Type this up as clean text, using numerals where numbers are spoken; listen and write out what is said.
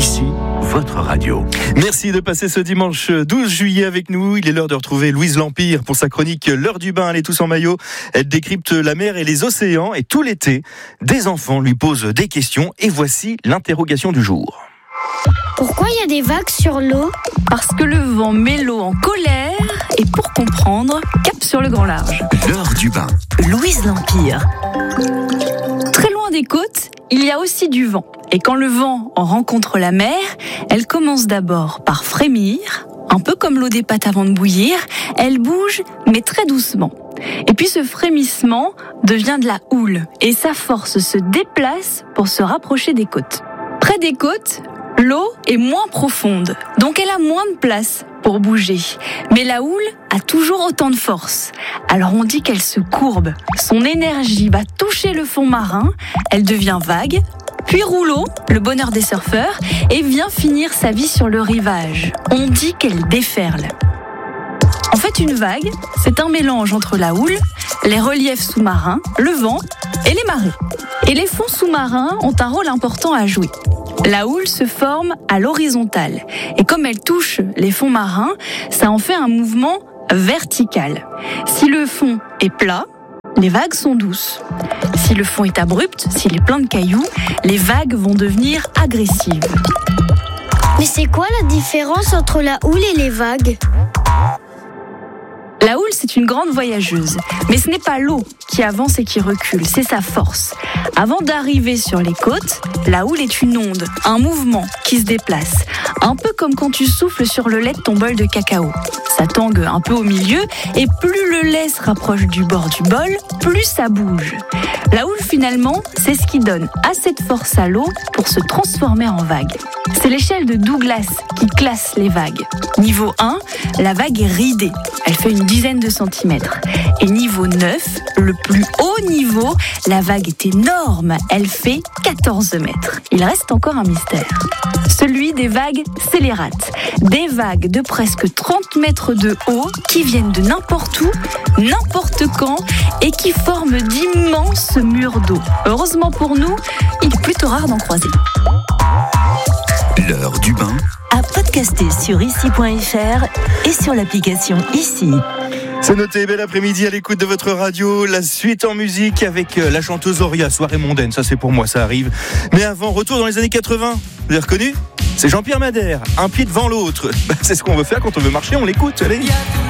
Ici, votre radio. Merci de passer ce dimanche 12 juillet avec nous. Il est l'heure de retrouver Louise Lampire pour sa chronique L'heure du bain. Elle est tous en maillot. Elle décrypte la mer et les océans. Et tout l'été, des enfants lui posent des questions. Et voici l'interrogation du jour. Pourquoi il y a des vagues sur l'eau ? Parce que le vent met l'eau en colère et pour comprendre, cap sur le grand large. L'heure du bain. Louise Lampire. Très loin des côtes, il y a aussi du vent. Et quand le vent en rencontre la mer, elle commence d'abord par frémir, un peu comme l'eau des pâtes avant de bouillir. Elle bouge, mais très doucement. Et puis ce frémissement devient de la houle et sa force se déplace pour se rapprocher des côtes. Près des côtes, l'eau est moins profonde, donc elle a moins de place pour bouger. Mais la houle a toujours autant de force. Alors on dit qu'elle se courbe. Son énergie va toucher le fond marin, elle devient vague, puis rouleau, le bonheur des surfeurs, et vient finir sa vie sur le rivage. On dit qu'elle déferle. En fait, une vague, c'est un mélange entre la houle, les reliefs sous-marins, le vent et les marées. Et les fonds sous-marins ont un rôle important à jouer. La houle se forme à l'horizontale. Et comme elle touche les fonds marins, ça en fait un mouvement vertical. Si le fond est plat, les vagues sont douces. Si le fond est abrupt, s'il est plein de cailloux, les vagues vont devenir agressives. Mais c'est quoi la différence entre la houle et les vagues ? La houle, c'est une grande voyageuse. Mais ce n'est pas l'eau qui avance et qui recule, c'est sa force. Avant d'arriver sur les côtes, la houle est une onde, un mouvement qui se déplace. Un peu comme quand tu souffles sur le lait de ton bol de cacao. Ça tangue un peu au milieu et plus le lait se rapproche du bord du bol, plus ça bouge. La houle, finalement, c'est ce qui donne assez de force à l'eau pour se transformer en vague. C'est l'échelle de Douglas qui classe les vagues. Niveau 1, la vague est ridée. Elle fait une dizaine de centimètres. Et niveau 9, le plus haut niveau, la vague est énorme. Elle fait 14 mètres. Il reste encore un mystère. Celui des vagues scélérates. Des vagues de presque 30 mètres de haut qui viennent de n'importe où, n'importe quand et qui forment d'immenses murs d'eau. Heureusement pour nous, il est plutôt rare d'en croiser. L'heure du bain. À podcaster sur ici.fr et sur l'application Ici. C'est noté, bel après-midi à l'écoute de votre radio. La suite en musique avec la chanteuse Auria, soirée mondaine. Ça, c'est pour moi, ça arrive. Mais avant, retour dans les années 80. Vous avez reconnu ? C'est Jean-Pierre Madère, un pied devant l'autre. C'est ce qu'on veut faire quand on veut marcher, on l'écoute. Allez.